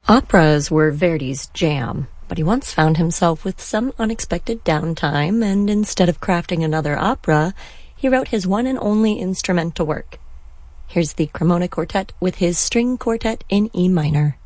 Operas were Verdi's jam, but he once found himself with some unexpected downtime, and instead of crafting another opera, he wrote his one and only instrumental work. Here's the Cremona Quartet with his string quartet in E minor.